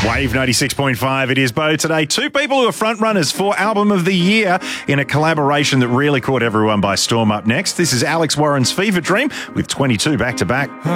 Wave 96.5, it is Bo today. Two people who are front runners for Album of the Year in a collaboration that really caught everyone by storm up next. This is Alex Warren's Fever Dream with 22 back to back.